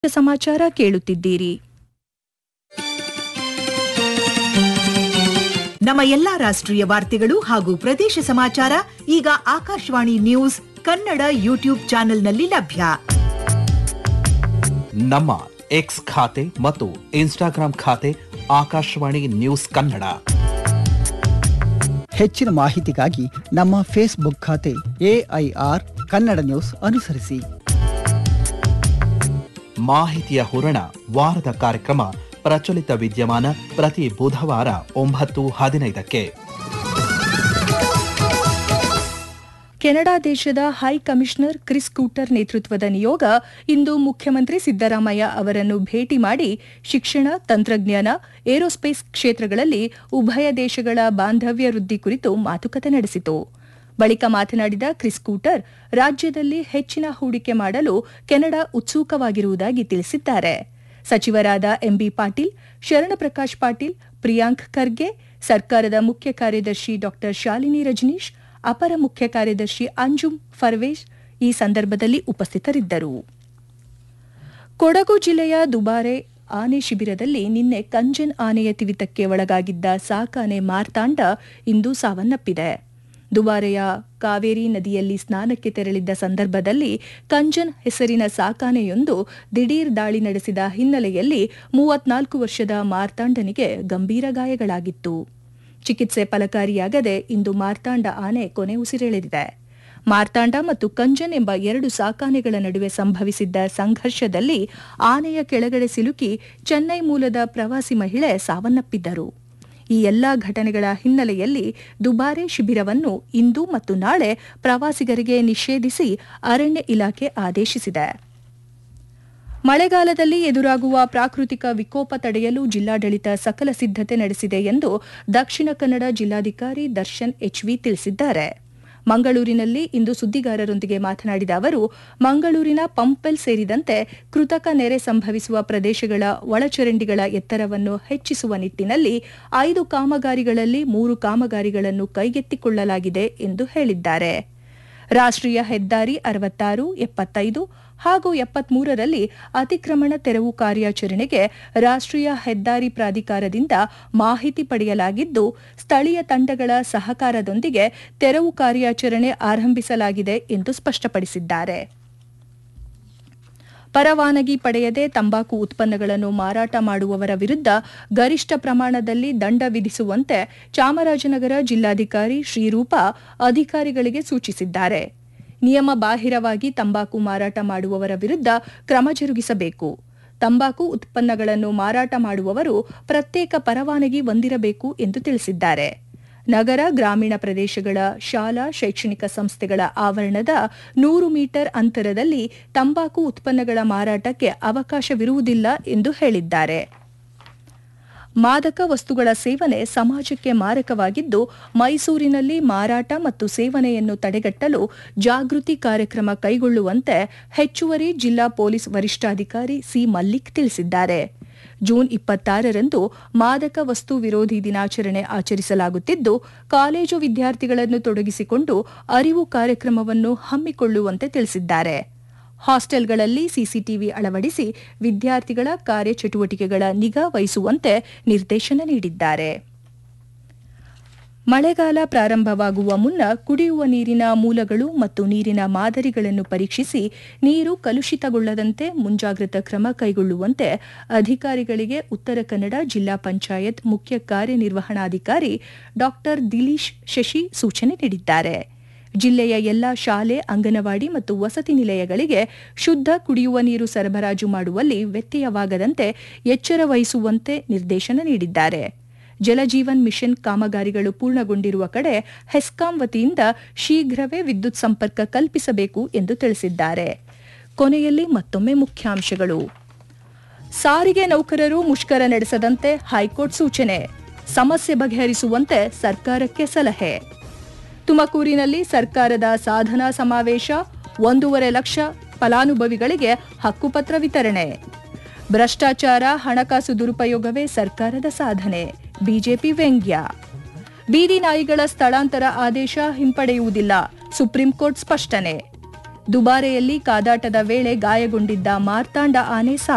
ಸಮಾಚಾರ ಕೇಳುತ್ತಿದ್ದೀರಿ. ನಮ್ಮ ಎಲ್ಲಾ ರಾಷ್ಟ್ರೀಯ ವಾರ್ತೆಗಳು ಹಾಗೂ ಪ್ರದೇಶ ಸಮಾಚಾರ ಈಗ ಆಕಾಶವಾಣಿ ನ್ಯೂಸ್ ಕನ್ನಡ ಯೂಟ್ಯೂಬ್ ಚಾನೆಲ್ನಲ್ಲಿ ಲಭ್ಯ. ನಮ್ಮ ಎಕ್ಸ್ ಖಾತೆ ಮತ್ತು ಇನ್ಸ್ಟಾಗ್ರಾಂ ಖಾತೆ ಆಕಾಶವಾಣಿ ನ್ಯೂಸ್ ಕನ್ನಡ. ಹೆಚ್ಚಿನ ಮಾಹಿತಿಗಾಗಿ ನಮ್ಮ ಫೇಸ್ಬುಕ್ ಖಾತೆ AIR ಕನ್ನಡ ನ್ಯೂಸ್ ಅನುಸರಿಸಿ. ಮಾಹಿತಿಯ ಹೂರಣ ವಾರದ ಕಾರ್ಯಕ್ರಮ ಪ್ರಚಲಿತ ವಿದ್ಯಮಾನ ಪ್ರತಿ ಬುಧವಾರ 9:15ಕ್ಕೆ. ಕೆನಡಾ ದೇಶದ ಹೈ ಕಮಿಷನರ್ ಕ್ರಿಸ್ ಕೂಟರ್ ನೇತೃತ್ವದ ನಿಯೋಗ ಇಂದು ಮುಖ್ಯಮಂತ್ರಿ ಸಿದ್ದರಾಮಯ್ಯ ಅವರನ್ನು ಭೇಟಿ ಮಾಡಿ ಶಿಕ್ಷಣ, ತಂತ್ರಜ್ಞಾನ, ಏರೋಸ್ಪೇಸ್ ಕ್ಷೇತ್ರಗಳಲ್ಲಿ ಉಭಯ ದೇಶಗಳ ಬಾಂಧವ್ಯ ವೃದ್ಧಿ ಕುರಿತು ಮಾತುಕತೆ ನಡೆಸಿತು. ಬಳಿಕ ಮಾತನಾಡಿದ ಕ್ರಿಸ್ ಕೂಟರ್, ರಾಜ್ಯದಲ್ಲಿ ಹೆಚ್ಚಿನ ಹೂಡಿಕೆ ಮಾಡಲು ಕೆನಡಾ ಉತ್ಸುಕವಾಗಿರುವುದಾಗಿ ತಿಳಿಸಿದ್ದಾರೆ. ಸಚಿವರಾದ ಎಂಬಿ ಪಾಟೀಲ್, ಶರಣಪ್ರಕಾಶ್ ಪಾಟೀಲ್, ಪ್ರಿಯಾಂಕ್ ಖರ್ಗೆ, ಸರ್ಕಾರದ ಮುಖ್ಯ ಕಾರ್ಯದರ್ಶಿ ಡಾ ಶಾಲಿನಿ ರಜನೀಶ್, ಅಪರ ಮುಖ್ಯ ಕಾರ್ಯದರ್ಶಿ ಅಂಜುಮ್ ಫರ್ವೇಜ್ ಈ ಸಂದರ್ಭದಲ್ಲಿ ಉಪಸ್ಥಿತರಿದ್ದರು. ಕೊಡಗು ಜಿಲ್ಲೆಯ ದುಬಾರೆ ಆನೆ ಶಿಬಿರದಲ್ಲಿ ನಿನ್ನೆ ಕಂಜನ್ ಆನೆಯ ತಿವಿತಕ್ಕೆ ಒಳಗಾಗಿದ್ದ ಸಾಕಾನೆ ಮಾರ್ತಾಂಡ ಇಂದು ಸಾವನ್ನಪ್ಪಿದೆ. ದುಬಾರೆಯ ಕಾವೇರಿ ನದಿಯಲ್ಲಿ ಸ್ನಾನಕ್ಕೆ ತೆರಳಿದ್ದ ಸಂದರ್ಭದಲ್ಲಿ ಕಂಜನ್ ಹೆಸರಿನ ಸಾಕಾನೆಯೊಂದು ದಿಢೀರ್ ದಾಳಿ ನಡೆಸಿದ ಹಿನ್ನೆಲೆಯಲ್ಲಿ 34 ವರ್ಷದ ಮಾರ್ತಾಂಡನಿಗೆ ಗಂಭೀರ ಗಾಯಗಳಾಗಿತ್ತು. ಚಿಕಿತ್ಸೆ ಫಲಕಾರಿಯಾಗದೆ ಇಂದು ಮಾರ್ತಾಂಡ ಆನೆ ಕೊನೆ ಉಸಿರೆಳೆದಿದೆ. ಮಾರ್ತಾಂಡ ಮತ್ತು ಕಂಜನ್ ಎಂಬ 2 ಸಾಕಾನೆಗಳ ನಡುವೆ ಸಂಭವಿಸಿದ್ದ ಸಂಘರ್ಷದಲ್ಲಿ ಆನೆಯ ಕೆಳಗಡೆ ಸಿಲುಕಿ ಚೆನ್ನೈ ಮೂಲದ ಪ್ರವಾಸಿ ಮಹಿಳೆ ಸಾವನ್ನಪ್ಪಿದ್ದರು. ಈ ಎಲ್ಲಾ ಘಟನೆಗಳ ಹಿನ್ನೆಲೆಯಲ್ಲಿ ದುಬಾರೆ ಶಿಬಿರವನ್ನು ಇಂದು ಮತ್ತು ನಾಳೆ ಪ್ರವಾಸಿಗರಿಗೆ ನಿಷೇಧಿಸಿ ಅರಣ್ಯ ಇಲಾಖೆ ಆದೇಶಿಸಿದೆ. ಮಳೆಗಾಲದಲ್ಲಿ ಎದುರಾಗುವ ಪ್ರಾಕೃತಿಕ ವಿಕೋಪ ತಡೆಯಲು ಜಿಲ್ಲಾಡಳಿತ ಸಕಲ ಸಿದ್ಧತೆ ನಡೆಸಿದೆ ಎಂದು ದಕ್ಷಿಣ ಕನ್ನಡ ಜಿಲ್ಲಾಧಿಕಾರಿ ದರ್ಶನ್ HV ತಿಳಿಸಿದ್ದಾರೆ. ಮಂಗಳೂರಿನಲ್ಲಿ ಇಂದು ಸುದ್ದಿಗಾರರೊಂದಿಗೆ ಮಾತನಾಡಿದ ಅವರು, ಮಂಗಳೂರಿನ ಪಂಪ್ವೆಲ್ ಸೇರಿದಂತೆ ಕೃತಕ ನೆರೆ ಸಂಭವಿಸುವ ಪ್ರದೇಶಗಳ ಒಳಚರಂಡಿಗಳ ಎತ್ತರವನ್ನು ಹೆಚ್ಚಿಸುವ ನಿಟ್ಟಿನಲ್ಲಿ 5 ಕಾಮಗಾರಿಗಳಲ್ಲಿ 3 ಕಾಮಗಾರಿಗಳನ್ನು ಕೈಗೆತ್ತಿಕೊಳ್ಳಲಾಗಿದೆ ಎಂದು ಹೇಳಿದ್ದಾರೆ. ರಾಷ್ಟ್ರೀಯ ಹೆದ್ದಾರಿ 66, 75 ಹಾಗೂ 73ರಲ್ಲಿ ಅತಿಕ್ರಮಣ ತೆರವು ಕಾರ್ಯಾಚರಣೆಗೆ ರಾಷ್ಟ್ರೀಯ ಹೆದ್ದಾರಿ ಪ್ರಾಧಿಕಾರದಿಂದ ಮಾಹಿತಿ ಪಡೆಯಲಾಗಿದ್ದು, ಸ್ಥಳೀಯ ತಂಡಗಳ ಸಹಕಾರದೊಂದಿಗೆ ತೆರವು ಕಾರ್ಯಾಚರಣೆ ಆರಂಭಿಸಲಾಗಿದೆ ಎಂದು ಸ್ಪಷ್ಟಪಡಿಸಿದ್ದಾರೆ. ಪರವಾನಗಿ ಪಡೆಯದೆ ತಂಬಾಕು ಉತ್ಪನ್ನಗಳನ್ನು ಮಾರಾಟ ಮಾಡುವವರ ವಿರುದ್ಧ ಗರಿಷ್ಠ ಪ್ರಮಾಣದಲ್ಲಿ ದಂಡ ವಿಧಿಸುವಂತೆ ಚಾಮರಾಜನಗರ ಜಿಲ್ಲಾಧಿಕಾರಿ ಶ್ರೀರೂಪಾ ಅಧಿಕಾರಿಗಳಿಗೆ ಸೂಚಿಸಿದ್ದಾರೆ. ನಿಯಮ ಬಾಹಿರವಾಗಿ ತಂಬಾಕು ಮಾರಾಟ ಮಾಡುವವರ ವಿರುದ್ಧ ಕ್ರಮ ಜರುಗಿಸಬೇಕು. ತಂಬಾಕು ಉತ್ಪನ್ನಗಳನ್ನು ಮಾರಾಟ ಮಾಡುವವರು ಪ್ರತ್ಯೇಕ ಪರವಾನಗಿ ಹೊಂದಿರಬೇಕು ಎಂದು ತಿಳಿಸಿದ್ದಾರೆ. ನಗರ, ಗ್ರಾಮೀಣ ಪ್ರದೇಶಗಳ ಶಾಲಾ, ಶೈಕ್ಷಣಿಕ ಸಂಸ್ಥೆಗಳ ಆವರಣದ 100 ಮೀಟರ್ ಅಂತರದಲ್ಲಿ ತಂಬಾಕು ಉತ್ಪನ್ನಗಳ ಮಾರಾಟಕ್ಕೆ ಅವಕಾಶವಿರುವುದಿಲ್ಲ ಎಂದು ಹೇಳಿದ್ದಾರೆ. ಮಾದಕ ವಸ್ತುಗಳ ಸೇವನೆ ಸಮಾಜಕ್ಕೆ ಮಾರಕವಾಗಿದ್ದು, ಮೈಸೂರಿನಲ್ಲಿ ಮಾರಾಟ ಮತ್ತು ಸೇವನೆಯನ್ನು ತಡೆಗಟ್ಟಲು ಜಾಗೃತಿ ಕಾರ್ಯಕ್ರಮ ಕೈಗೊಳ್ಳುವಂತೆ ಹೆಚ್ಚುವರಿ ಜಿಲ್ಲಾ ಪೊಲೀಸ್ ವರಿಷ್ಠಾಧಿಕಾರಿ ಸಿ ಮಲ್ಲಿಕ್ ತಿಳಿಸಿದ್ದಾರೆ. ಜೂನ್ 26ರಂದು ಮಾದಕ ವಸ್ತು ವಿರೋಧಿ ದಿನಾಚರಣೆ ಆಚರಿಸಲಾಗುತ್ತಿದ್ದು, ಕಾಲೇಜು ವಿದ್ಯಾರ್ಥಿಗಳನ್ನು ತೊಡಗಿಸಿಕೊಂಡು ಅರಿವು ಕಾರ್ಯಕ್ರಮವನ್ನು ಹಮ್ಮಿಕೊಳ್ಳುವಂತೆ ತಿಳಿಸಿದ್ದಾರೆ. ಹಾಸ್ಟೆಲ್ಗಳಲ್ಲಿ ಸಿಸಿಟಿವಿ ಅಳವಡಿಸಿ ವಿದ್ಯಾರ್ಥಿಗಳ ಕಾರ್ಯಚಟುವಟಿಕೆಗಳ ನಿಗಾ ವಹಿಸುವಂತೆ ನಿರ್ದೇಶನ ನೀಡಿದ್ದಾರೆ. ಮಳೆಗಾಲ ಪ್ರಾರಂಭವಾಗುವ ಮುನ್ನ ಕುಡಿಯುವ ನೀರಿನ ಮೂಲಗಳು ಮತ್ತು ನೀರಿನ ಮಾದರಿಗಳನ್ನು ಪರೀಕ್ಷಿಸಿ ನೀರು ಕಲುಷಿತಗೊಳ್ಳದಂತೆ ಮುಂಜಾಗ್ರತಾ ಕ್ರಮ ಕೈಗೊಳ್ಳುವಂತೆ ಅಧಿಕಾರಿಗಳಿಗೆ ಉತ್ತರ ಕನ್ನಡ ಜಿಲ್ಲಾ ಪಂಚಾಯತ್ ಮುಖ್ಯ ಕಾರ್ಯನಿರ್ವಹಣಾಧಿಕಾರಿ ಡಾ ದಿಲೀಶ್ ಶಶಿ ಸೂಚನೆ ನೀಡಿದ್ದಾರೆ. ಜಿಲ್ಲೆಯ ಎಲ್ಲಾ ಶಾಲೆ, ಅಂಗನವಾಡಿ ಮತ್ತು ವಸತಿ ನಿಲಯಗಳಿಗೆ ಶುದ್ಧ ಕುಡಿಯುವ ನೀರು ಸರಬರಾಜು ಮಾಡುವಲ್ಲಿ ವ್ಯತ್ಯಯವಾಗದಂತೆ ಎಚ್ಚರ ವಹಿಸುವಂತೆ ನಿರ್ದೇಶನ ನೀಡಿದ್ದಾರೆ. ಜಲಜೀವನ್ ಮಿಷನ್ ಕಾಮಗಾರಿಗಳು ಪೂರ್ಣಗೊಂಡಿರುವ ಕಡೆ ಹೆಸ್ಕಾಂ ವತಿಯಿಂದ ಶೀಘ್ರವೇ ವಿದ್ಯುತ್ ಸಂಪರ್ಕ ಕಲ್ಪಿಸಬೇಕು ಎಂದು ತಿಳಿಸಿದ್ದಾರೆ. ಕೊನೆಯಲ್ಲಿ ಮತ್ತೊಮ್ಮೆ ಮುಖ್ಯಾಂಶಗಳು. ಸಾರಿಗೆ ನೌಕರರು ಮುಷ್ಕರ ನಡೆಸದಂತೆ ಹೈಕೋರ್ಟ್ ಸೂಚನೆ, ಸಮಸ್ಯೆ ಬಗೆಹರಿಸುವಂತೆ ಸರ್ಕಾರಕ್ಕೆ ಸಲಹೆ. ತುಮಕೂರಿನಲ್ಲಿ ಸರ್ಕಾರದ ಸಾಧನಾ ಸಮಾವೇಶ, 1.5 ಲಕ್ಷ ಫಲಾನುಭವಿಗಳಿಗೆ ಹಕ್ಕುಪತ್ರ ವಿತರಣೆ. ಭ್ರಷ್ಟಾಚಾರ, ಹಣಕಾಸು ದುರುಪಯೋಗವೇ ಸರ್ಕಾರದ ಸಾಧನೆ, ಬಿಜೆಪಿ ವ್ಯಂಗ್ಯ. ಬೀದಿ ನಾಯಿಗಳ ಸ್ಥಳಾಂತರ ಆದೇಶ ಹಿಂಪಡೆಯುವುದಿಲ್ಲ, ಸುಪ್ರೀಂ ಕೋರ್ಟ್ ಸ್ಪಷ್ಟನೆ. ದುಬಾರೆಯಲ್ಲಿ ಕಾದಾಟದ ವೇಳೆ ಗಾಯಗೊಂಡಿದ್ದ ಮಾರ್ತಾಂಡ ಆನೆ